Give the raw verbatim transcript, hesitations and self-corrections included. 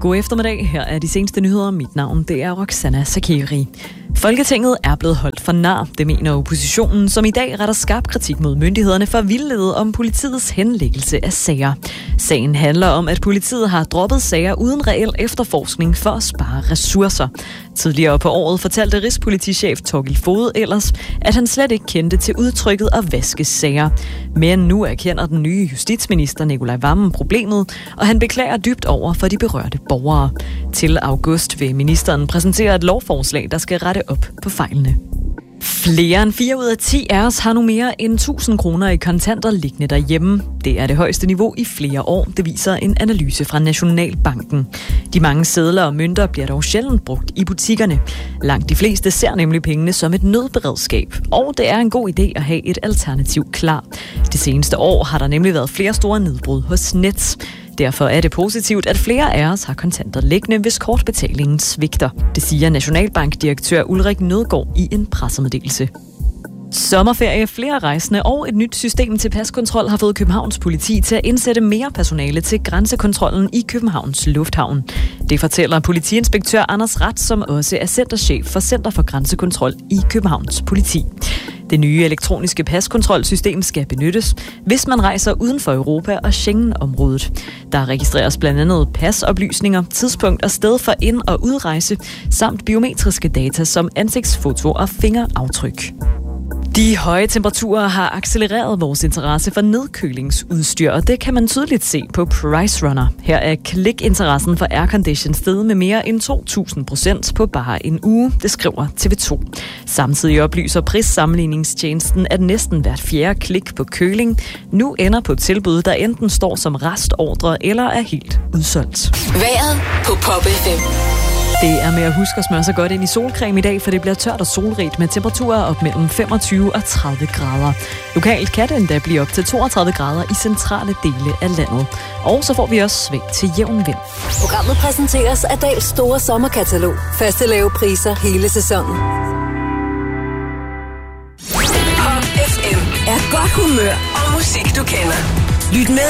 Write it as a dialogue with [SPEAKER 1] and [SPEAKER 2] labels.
[SPEAKER 1] God eftermiddag. Her er de seneste nyheder. Mit navn det er Roxana Sakiri. Folketinget er blevet holdt for nar, det mener oppositionen, som i dag retter skarp kritik mod myndighederne for vildlede om politiets henlæggelse af sager. Sagen handler om, at politiet har droppet sager uden reel efterforskning for at spare ressourcer. Tidligere på året fortalte rigspolitichef Thorkild Foged ellers, at han slet ikke kendte til udtrykket at vaske sager. Men nu erkender den nye justitsminister Nicolai Wammen problemet, og han beklager dybt over for de berørte borgere. Til august vil ministeren præsentere et lovforslag, der skal rette op på fejlene. Flere end fire ud af ti af os har nu mere end tusind kroner i kontanter liggende derhjemme. Det er det højeste niveau i flere år, det viser en analyse fra Nationalbanken. De mange sedler og mønter bliver dog sjældent brugt i butikkerne. Langt de fleste ser nemlig pengene som et nødberedskab, og det er en god idé at have et alternativ klar. Det seneste år har der nemlig været flere store nedbrud hos Nets. Derfor er det positivt, at flere af os har kontanter liggende, hvis kortbetalingen svigter. Det siger Nationalbankdirektør Ulrik Nødgaard i en pressemeddelelse. Sommerferie, flere rejsende og et nyt system til paskontrol har fået Københavns politi til at indsætte mere personale til grænsekontrollen i Københavns Lufthavn. Det fortæller politiinspektør Anders Rat, som også er centerchef for Center for Grænsekontrol i Københavns politi. Det nye elektroniske paskontrolsystem skal benyttes, hvis man rejser uden for Europa og Schengen-området. Der registreres blandt andet pasoplysninger, tidspunkt og sted for ind- og udrejse, samt biometriske data som ansigtsfoto og fingeraftryk. De høje temperaturer har accelereret vores interesse for nedkølingsudstyr, og det kan man tydeligt se på PriceRunner. Her er klikinteressen for aircondition steget med mere end to tusind procent på bare en uge, det skriver T V to. Samtidig oplyser prissammenligningstjenesten, at næsten hvert fjerde klik på køling nu ender på tilbud, der enten står som restordre eller er helt udsolgt.
[SPEAKER 2] Vejret på Pop F M.
[SPEAKER 1] Det er med at huske at smøre sig godt ind i solcreme i dag, for det bliver tørt og solrigt med temperaturer op mellem femogtyve og tredive grader. Lokalt kan det endda blive op til toogtredive grader i centrale dele af landet. Og så får vi også sving til jævn vind.
[SPEAKER 2] Programmet præsenteres af Dahls store sommerkatalog. Faste lave priser hele sæsonen. Pop F M er godt humør og musik, du kender. Lyt med